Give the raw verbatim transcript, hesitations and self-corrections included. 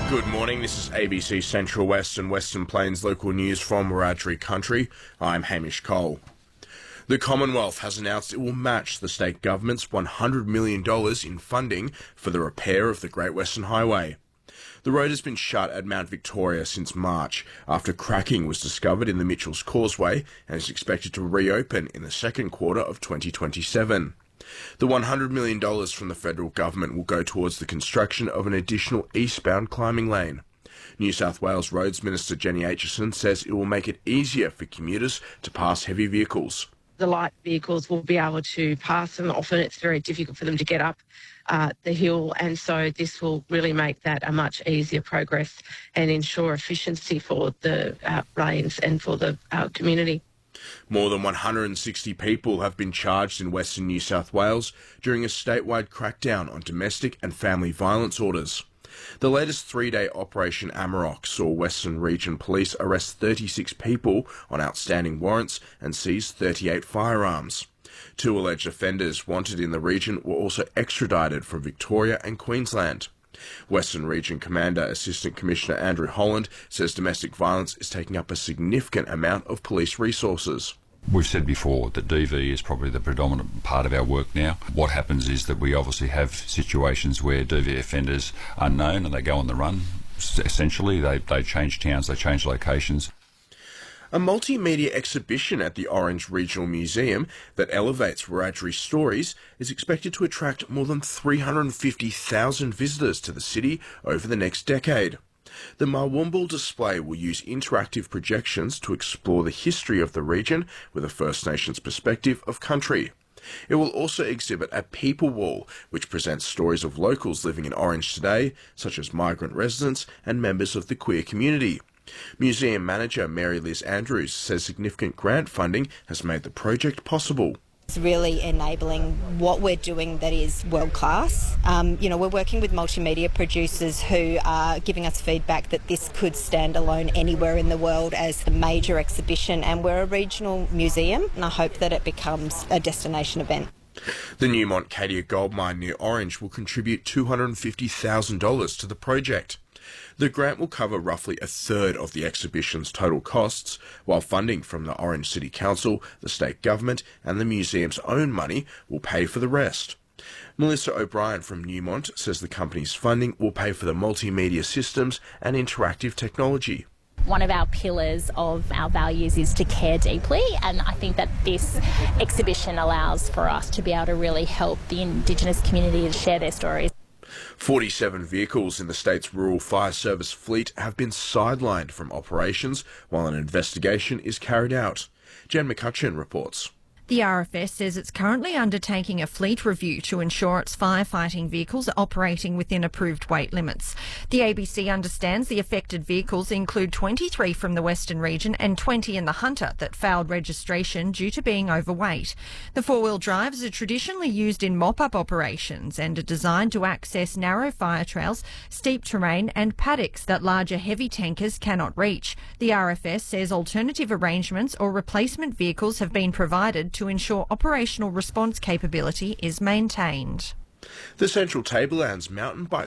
Good morning, this is A B C Central West and Western Plains local news from Wiradjuri Country. I'm Hamish Cole. The Commonwealth has announced it will match the state government's one hundred million dollars in funding for the repair of the Great Western Highway. The road has been shut at Mount Victoria since March after cracking was discovered in the Mitchells Causeway and is expected to reopen in the second quarter of twenty twenty-seven. The one hundred million dollars from the federal government will go towards the construction of an additional eastbound climbing lane. New South Wales Roads Minister Jenny Aitchison says it will make it easier for commuters to pass heavy vehicles. The light vehicles will be able to pass them. Often it's very difficult for them to get up uh, the hill, and so this will really make that a much easier progress and ensure efficiency for the uh, lanes and for the uh, community. More than one hundred sixty people have been charged in Western New South Wales during a statewide crackdown on domestic and family violence orders. The latest three-day Operation Amarok saw Western Region Police arrest thirty-six people on outstanding warrants and seize thirty-eight firearms. Two alleged offenders wanted in the region were also extradited from Victoria and Queensland. Western Region Commander Assistant Commissioner Andrew Holland says domestic violence is taking up a significant amount of police resources. We've said before that D V is probably the predominant part of our work now. What happens is that we obviously have situations where D V offenders are known and they go on the run. Essentially, they, they change towns, they change locations. A multimedia exhibition at the Orange Regional Museum that elevates Wiradjuri stories is expected to attract more than three hundred fifty thousand visitors to the city over the next decade. The Marwumble display will use interactive projections to explore the history of the region with a First Nations perspective of country. It will also exhibit a people wall, which presents stories of locals living in Orange today, such as migrant residents and members of the queer community. Museum manager Mary Liz Andrews says significant grant funding has made the project possible. It's really enabling what we're doing that is world class. Um, you know, we're working with multimedia producers who are giving us feedback that this could stand alone anywhere in the world as a major exhibition, and we're a regional museum, and I hope that it becomes a destination event. The Newmont Cadia gold mine near Orange will contribute two hundred fifty thousand dollars to the project. The grant will cover roughly a third of the exhibition's total costs, while funding from the Orange City Council, the state government and the museum's own money will pay for the rest. Melissa O'Brien from Newmont says the company's funding will pay for the multimedia systems and interactive technology. One of our pillars of our values is to care deeply, and I think that this exhibition allows for us to be able to really help the Indigenous community to share their stories. forty-seven vehicles in the state's rural fire service fleet have been sidelined from operations while an investigation is carried out. Jen McCutcheon reports. The R F S says it's currently undertaking a fleet review to ensure its firefighting vehicles are operating within approved weight limits. The A B C understands the affected vehicles include twenty-three from the Western region and twenty in the Hunter that failed registration due to being overweight. The four-wheel drives are traditionally used in mop-up operations and are designed to access narrow fire trails, steep terrain and paddocks that larger heavy tankers cannot reach. The R F S says alternative arrangements or replacement vehicles have been provided to ensure operational response capability is maintained. The Central Tablelands Mountain Bike